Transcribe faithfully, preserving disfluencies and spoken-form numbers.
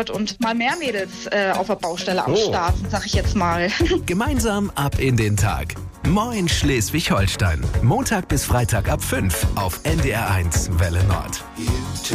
wird und mal mehr Mädels äh, auf der Baustelle am Oh. Start sind, sag ich jetzt mal. Gemeinsam ab in den Tag. Moin Schleswig-Holstein. Montag bis Freitag ab fünf auf N D R eins Welle Nord.